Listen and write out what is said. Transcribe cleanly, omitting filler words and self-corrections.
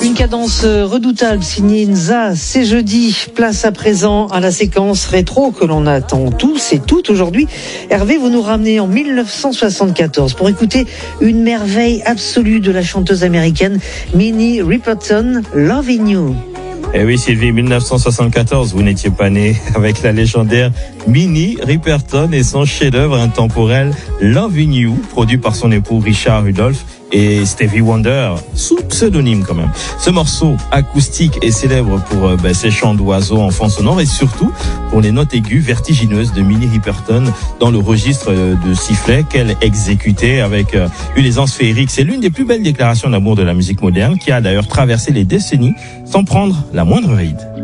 Une cadence redoutable signée Nza, c'est jeudi. Place à présent à la séquence rétro que l'on attend tous et toutes aujourd'hui. Hervé, vous nous ramenez en 1974 pour écouter une merveille absolue de la chanteuse américaine Minnie Riperton, Loving You. Eh oui, Sylvie, 1974, vous n'étiez pas né, avec la légendaire Minnie Riperton et son chef-d'œuvre intemporel Loving You, produit par son époux Richard Rudolph et Stevie Wonder, sous pseudonyme quand même. Ce morceau acoustique est célèbre pour ses chants d'oiseaux en fond sonore et surtout pour les notes aiguës vertigineuses de Minnie Riperton dans le registre de sifflet qu'elle exécutait avec une aisance féerique. C'est l'une des plus belles déclarations d'amour de la musique moderne qui a d'ailleurs traversé les décennies sans prendre la moindre ride.